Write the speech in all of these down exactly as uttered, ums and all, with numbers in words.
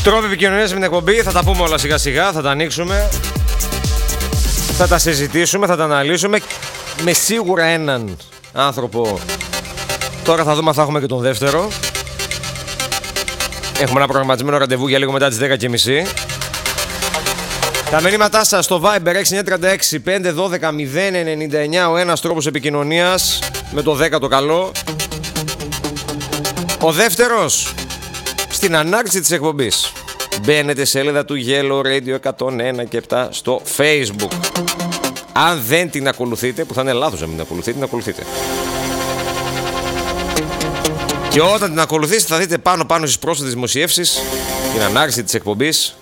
Τρόποι επικοινωνίας με την εκπομπή, θα τα πούμε όλα σιγά σιγά, θα τα ανοίξουμε. Θα τα συζητήσουμε, θα τα αναλύσουμε. Με σίγουρα έναν άνθρωπο. Τώρα θα δούμε αν θα έχουμε και τον δεύτερο. Έχουμε ένα προγραμματισμένο ραντεβού για λίγο μετά τις δέκα και μισή. Τα μηνύματά σας στο Viber έξι εννιά τρία έξι πέντε ένα δύο μηδέν εννιά εννιά, ο ένας τρόπος επικοινωνίας, με το δέκα το καλό. Ο δεύτερος, στην ανάρτηση της εκπομπής. Μπαίνετε σελίδα του Yellow Radio εκατόν ένα και επτά στο Facebook. Αν δεν την ακολουθείτε, που θα είναι λάθος να μην την ακολουθείτε, την ακολουθείτε. Και όταν την ακολουθήσετε θα δείτε πάνω πάνω στις πρόσθετες δημοσιεύσεις την ανάρτηση της εκπομπής.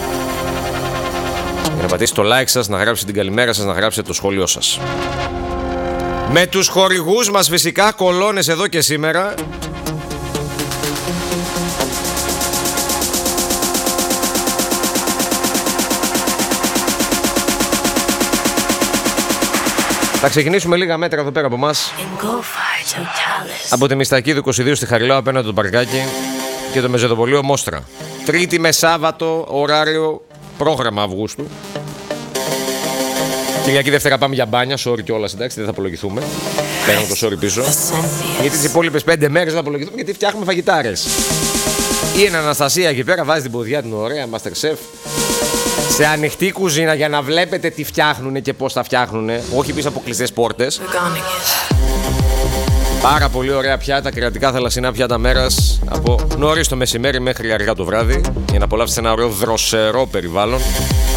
Για να πατήσετε το like σας, να γράψετε την καλημέρα σας, να γράψετε το σχόλιο σας. Με τους χορηγούς μας φυσικά, κολόνες εδώ και σήμερα. Θα ξεκινήσουμε λίγα μέτρα εδώ πέρα από εμάς. Από τη Μιστακίδου είκοσι δύο στη Χαριλάου απέναντι το παρκάκι και το Μεζεδοπολείο Μόστρα. Τρίτη με Σάββατο, ωράριο πρόγραμμα Αυγούστου. Κυριακή Δευτέρα πάμε για μπάνια, sorry κιόλας, εντάξει, δεν θα απολογηθούμε. Παίρνουμε το sorry πίσω. Γιατί τις υπόλοιπες πέντε μέρες θα απολογηθούμε, γιατί φτιάχνουμε φαγητάρες. Είναι Αναστασία εκεί πέρα, βάζει την ποδιά την ωραία, Masterchef. Σε ανοιχτή κουζίνα για να βλέπετε τι φτιάχνουνε και πώς τα φτιάχνουνε. Όχι πίσω από κλειστές πόρτες. Πάρα πολύ ωραία πιάτα, κρατικά θαλασσινά πιάτα μέρας. Από νωρίς το μεσημέρι μέχρι αργά το βράδυ. Για να απολαύσετε ένα ωραίο δροσερό περιβάλλον.